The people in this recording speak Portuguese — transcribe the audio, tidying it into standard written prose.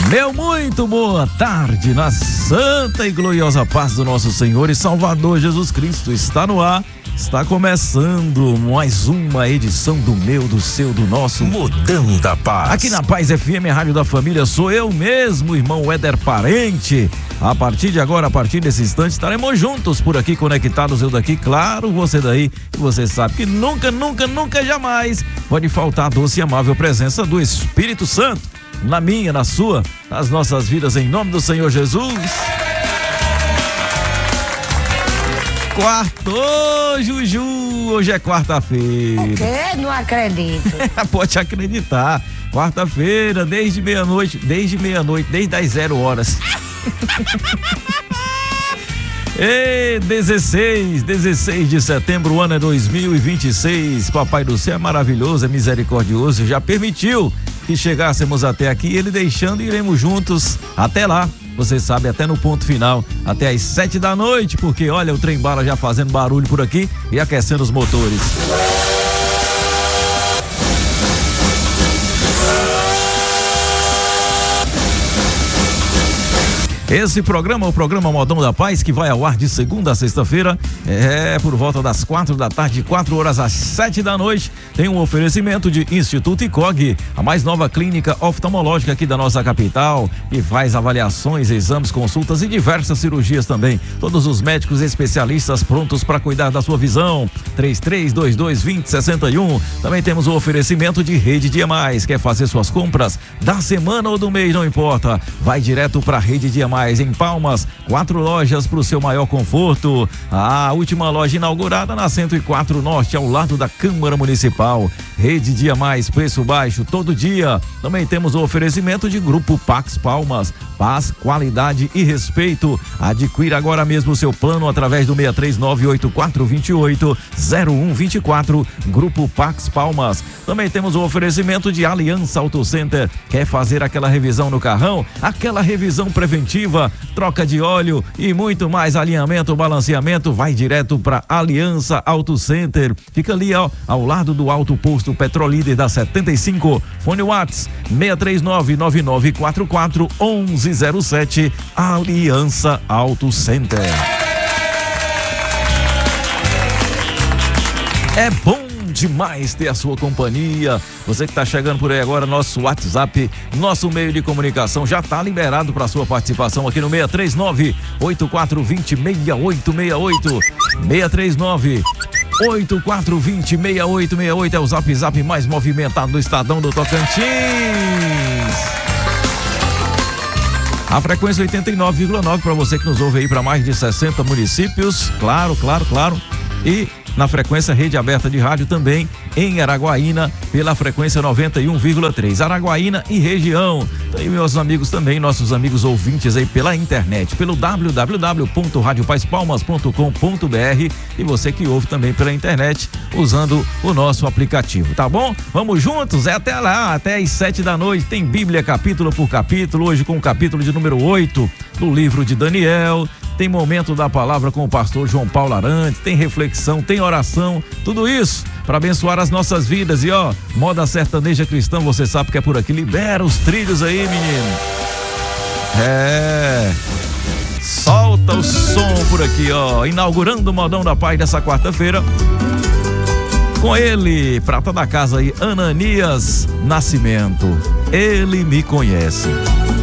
Meu muito boa tarde, na santa e gloriosa paz do nosso Senhor e Salvador Jesus Cristo. Está no ar, está começando mais uma edição do meu, do seu, do nosso Modão da Paz. Aqui na Paz FM, a Rádio da Família, sou eu mesmo, irmão Éder Parente. A partir de agora, a partir desse instante, estaremos juntos por aqui, conectados, eu daqui, claro, você daí. E você sabe que nunca, jamais pode faltar a doce e amável presença do Espírito Santo na minha, na sua, nas nossas vidas, em nome do Senhor Jesus. Quartou, Juju, hoje é quarta-feira. O quê? Não acredito. Pode acreditar, quarta-feira, desde meia-noite, desde as 0 horas. Ei, 16 de setembro, o ano é 2026. Papai do céu é maravilhoso, é misericordioso, já permitiu que chegássemos até aqui, ele deixando, iremos juntos até lá. Você sabe, até no ponto final, até às 7 da noite, porque olha o trem-bala já fazendo barulho por aqui e aquecendo os motores. Esse programa é o programa Modão da Paz, que vai ao ar de segunda a sexta-feira, por volta das 4 da tarde, de 4 horas às 7 da noite. Tem um oferecimento de Instituto ICOG, a mais nova clínica oftalmológica aqui da nossa capital, que faz avaliações, exames, consultas e diversas cirurgias também. Todos os médicos especialistas prontos para cuidar da sua visão. 3322-2061. Também temos o oferecimento de Rede Dia Mais. Quer fazer suas compras da semana ou do mês, não importa. Vai direto para Rede Dia Mais em Palmas, 4 lojas para o seu maior conforto. A última loja inaugurada na 104 Norte, ao lado da Câmara Municipal. Rede Dia Mais, preço baixo todo dia. Também temos o oferecimento de Grupo Pax Palmas, paz, qualidade e respeito. Adquira agora mesmo o seu plano através do 63984280124, Grupo Pax Palmas. Também temos o oferecimento de Aliança Auto Center. Quer fazer aquela revisão no carrão? Aquela revisão preventiva, troca de óleo e muito mais, alinhamento, balanceamento, vai direto para Aliança Auto Center. Fica ali, ó, ao lado do Alto Posto Petrolíder da 75. Fone Whats 63999441107, Aliança Auto Center. É bom demais ter a sua companhia. Você que está chegando por aí agora, nosso WhatsApp, nosso meio de comunicação já está liberado para sua participação aqui no 639-8420-6868. 639-8420-6868 é o Zap mais movimentado do Estadão do Tocantins. A frequência 89,9 para você que nos ouve aí para mais de 60 municípios. Claro. E na frequência Rede Aberta de Rádio também em Araguaína, pela frequência 91,3. Araguaína e região. Tem meus amigos também, nossos amigos ouvintes aí pela internet, pelo www.radiopaizpalmas.com.br, e você que ouve também pela internet usando o nosso aplicativo, tá bom? Vamos juntos, até lá, até às 7 da noite. Tem Bíblia capítulo por capítulo, hoje com o capítulo de número 8 do livro de Daniel. Tem momento da palavra com o pastor João Paulo Arantes, tem reflexão, tem oração, tudo isso para abençoar as nossas vidas. E ó, moda sertaneja cristã, você sabe que é por aqui. Libera os trilhos aí, menino. Solta o som por aqui, ó. Inaugurando o Modão da Paz dessa quarta-feira. Com ele, prata da casa aí, Ananias Nascimento. Ele me conhece.